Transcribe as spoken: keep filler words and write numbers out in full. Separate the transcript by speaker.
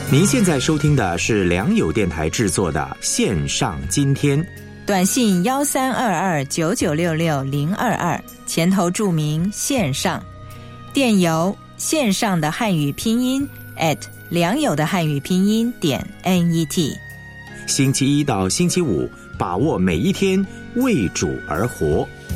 Speaker 1: 您现在收听的是良友电台制作的线上今天，
Speaker 2: 短信幺三二二九九六六零二二，前头注明线上，电邮线上的汉语拼音 at 良友的汉语拼音点 net。
Speaker 1: 星期一到星期五，把握每一天，为主而活。